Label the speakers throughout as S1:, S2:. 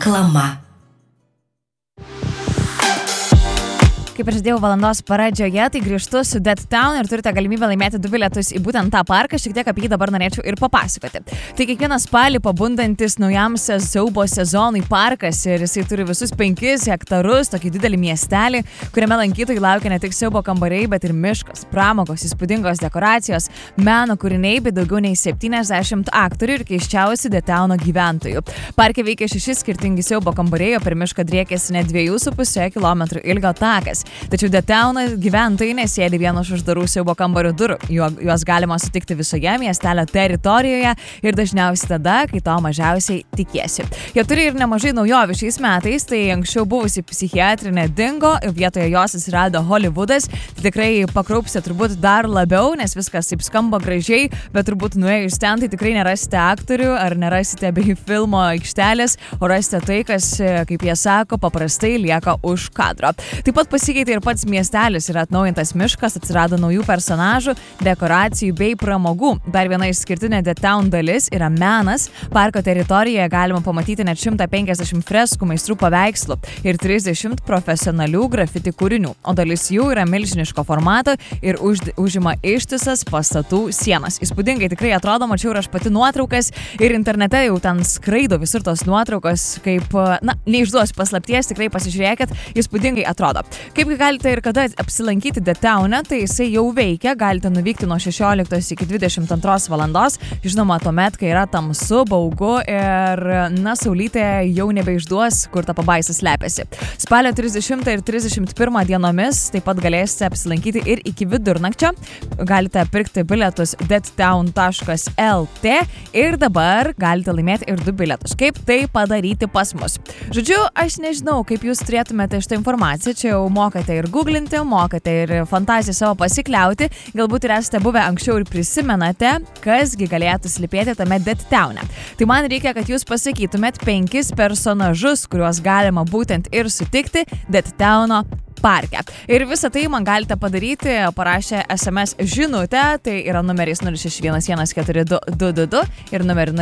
S1: Reklama.
S2: Kaip aš dėjau valandos pradžioje, tai grįžtu su Dead Town ir turite galimybę laimėti 2 bilietus į būtent tą parką, šiek tiek apie jį dabar norėčiau ir papasakoti. Tai kiekvieną spalį pabundantis naujam siaubo sezonui parkas ir jisai turi visus 5 hektarus, tokį didelį miestelį, kuriame lankytojai laukia ne tik siaubo kambariai, bet ir miškas, pramogos, įspūdingos dekoracijos, meno kūriniai, bei daugiau nei 70 aktorių ir keiščiausių Dead Towno gyventojų. Parke veikia 6 skirtingi siaubo kambariai, o per mišką driekėsi net 2,5 km ilgio takas. Tačiau Dead Towno gyventojai nesėdi vieno iš uždarų siaubo kambario durų. Juos galima sutikti visoje miestelio teritorijoje ir dažniausiai tada, kai to mažiausiai tikiesi. Jie turi ir nemažai naujovių šiais metais, tai anksčiau buvusi psichiatrinė dingo, vietoje jos atsirado Hollywoodas. Tai tikrai pakraupsite turbūt dar labiau, nes viskas taip skamba gražiai, bet turbūt nuėjus ten, tai tikrai nerasite aktorių ar nerasite bei filmo aikštelės, o rasite tai, kas, kaip jie sako, paprastai lieka už kadro. Taip pat pasikeitė ir pats miestelis, yra atnaujintas miškas, atsirado naujų personažų, dekoracijų bei pramogų. Dar viena išskirtinė Dead Town dalis yra menas. Parko teritorijoje galima pamatyti net 150 freskų, meistrų paveikslų ir 30 profesionalių grafiti kūrinių, o dalis jų yra milžiniško formato ir užima ištisas pastatų sienas. Įspūdingai tikrai atrodo, mačiau ir aš pati nuotraukas ir internete jau ten skraido visur tos nuotraukos, kaip, neišduosiu paslapties, tikrai pasižiūrėkit, įspūdingai atrodo. Kaip galite ir kada apsilankyti Dead Towne, tai jisai jau veikia, galite nuvykti nuo 16 iki 22 valandos, žinoma, tuomet, kai yra tamsu, baugu ir, saulytė jau nebeišduos, kur ta pabaisa slepiasi. Spalio 30 ir 31 dienomis taip pat galėsite apsilankyti ir iki vidurnakčio, galite pirkti bilietus deadtown.lt ir dabar galite laimėti ir 2 bilietus. Kaip tai padaryti pas mus? Žodžiu, aš nežinau, kaip jūs turėtumėte šitą informaciją, čia jau mokate ir googlinti, mokate ir fantaziją savo pasikliauti, galbūt ir esate buvę anksčiau ir prisimenate, kasgi galėtų slypėti tame Dead Towne. Tai man reikia, kad jūs pasakytumėt 5 personažus, kuriuos galima būtent ir sutikti Dead Towno parke. Ir visą tai man galite padaryti parašę SMS žinutę, tai yra numeris 06114222 ir numeriu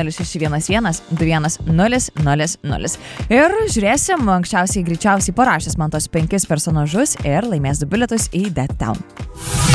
S2: 0611210000. Ir žiūrėsim, greičiausiai parašys man tos 5 personažus ir laimės 2 bilietus į Dead Town.